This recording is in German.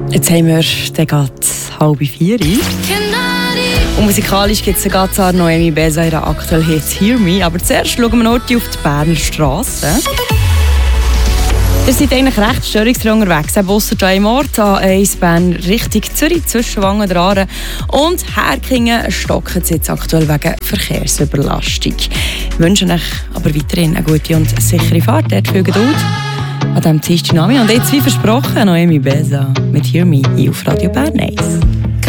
Jetzt haben wir den Gatz 3:30. Und musikalisch gibt es ganz an Noemi Besa ihrer aktuellen Hits «Hear Me». Aber zuerst schauen wir noch auf die Berner Straße. Ihr seid eigentlich recht störungsfrei unterwegs. Ausser einem Ort, A1 Bern Richtung Zürich, zwischen Wangen und Aare. Und Herkingen stocken sie jetzt aktuell wegen Verkehrsüberlastung. Wir wünschen euch aber weiterhin eine gute und sichere Fahrt. Dort viel Geduld an diesem Dienstagnachmittag. Und jetzt, wie versprochen, Noemi Besa mit «Hear Me» hier auf Radio Bern 1.